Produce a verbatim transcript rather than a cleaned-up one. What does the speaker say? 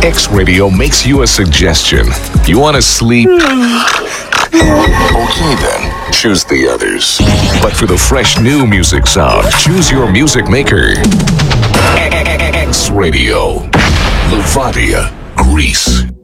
X Radio makes you a suggestion. You want to sleep? Okay then, choose the others. But for the fresh new music sound, choose your music maker. X Radio, Levadia, Greece.